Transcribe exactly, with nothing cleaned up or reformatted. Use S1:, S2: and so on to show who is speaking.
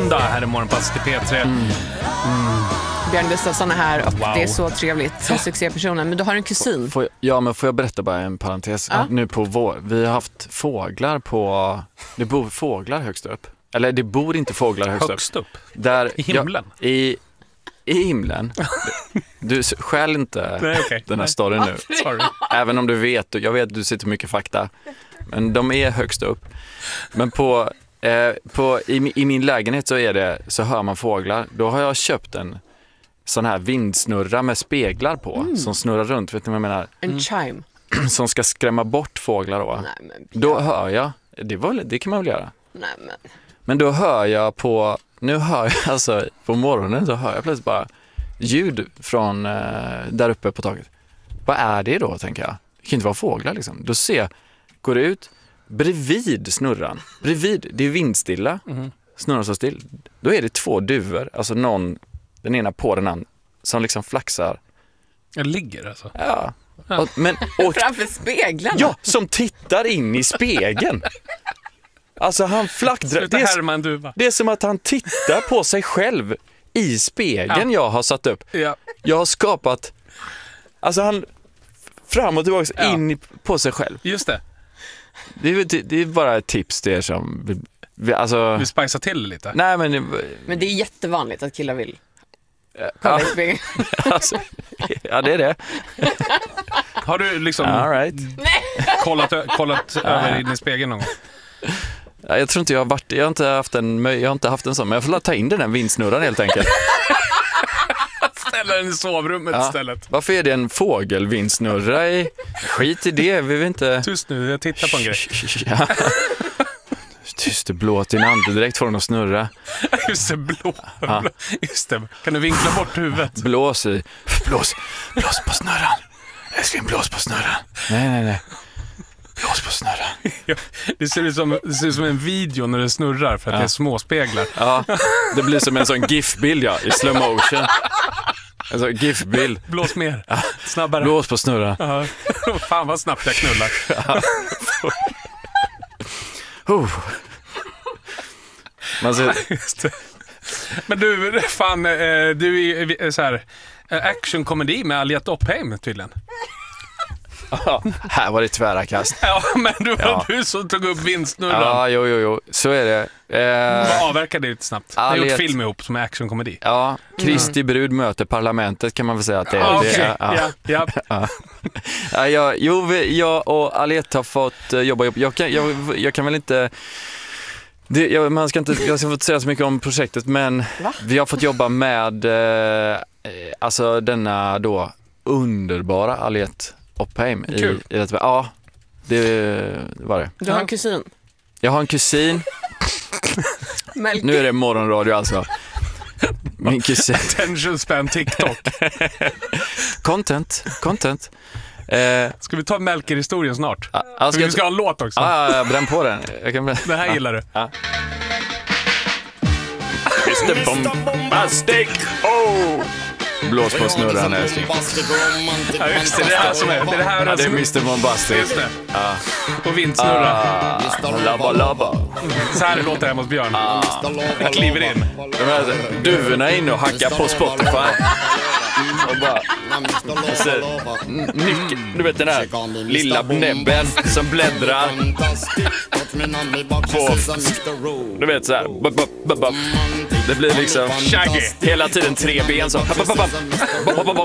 S1: måndag här i Morgonpasset i P tre. Mm. Mm.
S2: Björn Gustafsson är här och
S1: wow.
S2: det är så trevligt. Så succépersonen. Men du har en kusin.
S3: Får, ja, men får jag berätta bara en parentes?
S2: Ja.
S3: Nu på vår, vi har haft fåglar på... Det bor fåglar högst upp. Eller det bor inte fåglar högst,
S1: högst upp.
S3: upp. Där,
S1: I himlen?
S3: Ja, i, I himlen. Du skäl inte
S1: Nej, okay.
S3: den här
S1: Nej.
S3: storyn nu.
S1: Sorry.
S3: Även om du vet, jag vet att du sitter mycket fakta. Men de är högst upp. Men på, eh, på, i, i min lägenhet så, är det, så hör man fåglar. Då har jag köpt en sån här vindsnurra med speglar på. Mm. Som snurrar runt, vet ni vad jag menar?
S2: En chime.
S3: Som ska skrämma bort fåglar då.
S2: Nej, men,
S3: då hör jag, det, var, det kan man väl göra.
S2: Nej, men.
S3: Men då hör jag på, nu hör jag alltså på morgonen så hör jag plötsligt bara ljud från eh, där uppe på taket. Vad är det då, tänker jag? Det kan inte vara fåglar liksom. Då ser jag, går det ut bredvid snurran. Bredvid, det är vindstilla. Mm. Snurrar så still. Då är det två duvor, alltså någon, den ena på den andra, som liksom flaxar.
S1: Jag ligger alltså.
S3: Ja. Och, men, och,
S2: framför speglarna?
S3: Ja, som tittar in i spegeln. Alltså han flackdrar. Det, är, det är som att han tittar på sig själv i spegeln ja. jag har satt upp. Ja. Jag har skapat, alltså han fram och tillbaka ja. in på sig själv.
S1: Just det.
S3: Det är, det är bara ett tips till er som vi, alltså,
S1: vi spicear till lite.
S3: Nej, men,
S2: men det är jättevanligt att killar vill
S3: kolla ja. i spegeln. Alltså, ja, det är det.
S1: Har du liksom
S3: all right.
S1: kollat, kollat över in i spegeln någon gång?
S3: Ja, jag tror inte jag har varit, jag har inte haft en, jag har inte haft en sån, men jag får ta in den här vindsnurran helt enkelt.
S1: Ställa den i sovrummet ja. istället.
S3: Varför är det en fågelvindsnurra i? Skit i det, vi vill inte...
S1: Tyst nu, jag tittar på en grej.
S3: Ja. Tyst, du blåt din ande direkt får den att snurra.
S1: Just det, blå. Ja. Just det, kan du vinkla bort huvudet?
S3: Blås i, blås, blås på snurran. Jag ska en blås på snurran. Nej, nej, nej. Blås på snurran.
S1: Ja, det ser ut som, det ser ut som en video när det snurrar för att ja. det är små speglar.
S3: Ja, det blir som en sån GIF-bild ja, i slow motion. En sån GIF-bild.
S1: Blås mer, ja. snabbare.
S3: Blås på snurran.
S1: Ja. Fan vad snabbt jag knullar. Ja.
S3: uh. Man ser...
S1: Men du, fan, du är så här actionkomedi med Aliette Oppheim tydligen.
S3: Ja, här var det tvära kast.
S1: Ja, men du var ja. du som tog upp vindsnurran.
S3: Ja, jo, jo, jo. Så är det.
S1: Eh, Vad avverkade det lite snabbt? Aliette... Ni har gjort film ihop som är actionkomedi.
S3: Ja, Kristi mm. brud möter parlamentet kan man väl säga att det är.
S1: Ah, okay.
S3: det,
S1: ja. Ja, ja.
S3: ja. ja, ja jo, vi, jag och Aliette har fått jobba ihop. Jag kan, jag, jag kan väl inte... Det, jag, man ska inte jag ska inte säga så mycket om projektet, men Va? vi har fått jobba med eh, alltså denna då underbara Aliette Oppheim i, i det. Ja, det var det.
S2: Du har en kusin.
S3: Jag har en kusin. Nu är det morgonradio alltså. Min kusin.
S1: Attention span TikTok.
S3: Content, content. Eh,
S1: ska vi ta Melker-historien snart?
S3: Ja, alltså,
S1: vi ska ha en låt också.
S3: Ja, ja, ja, bränn på den. Jag kan bränna.
S1: Det här
S3: ja,
S1: gillar du.
S3: Ja. mister Bombastic. Oh! Blås på snurran, älskling.
S1: Ja, just det. Det är det här som är. Det är det här
S3: ja, det är
S1: som
S3: mister Bombastic.
S1: Just det.
S3: Ja.
S1: Och vindsnurra.
S3: Ah, labba, labba.
S1: Så här låter det hemma hos Björn. Ah. Jag kliver in.
S3: De här duvorna in och hackar på Spotify. Och bara... Alltså, nyckel, du vet den här lilla näbben som bläddrar på... Du vet så här. Det blir liksom...
S1: Shaggy.
S3: Hela tiden tre ben så...